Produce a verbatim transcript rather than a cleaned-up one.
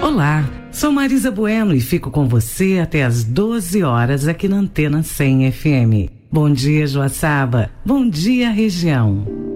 Olá, sou Marisa Bueno e fico com você até às doze horas aqui na Antena cem F M. Bom dia, Joaçaba. Bom dia, região.